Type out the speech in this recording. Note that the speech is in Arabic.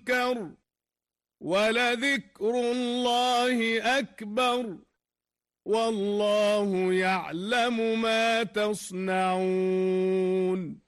يذكر ولذكر الله أكبر والله يعلم ما تصنعون.